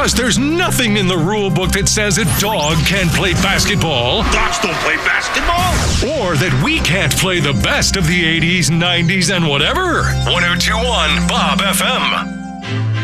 Because there's nothing in the rule book that says a dog can't play basketball. Dogs don't play basketball. Or that we can't play the best of the 80s, 90s, and whatever. 102.1 Bob FM.